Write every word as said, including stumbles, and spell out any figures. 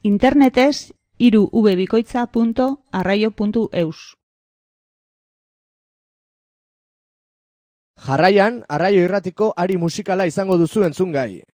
Internetez hiru v bikoitza punto arraio punto eus. Jarraian, Arraio Irratiko ari musikala izango duzu entzungai.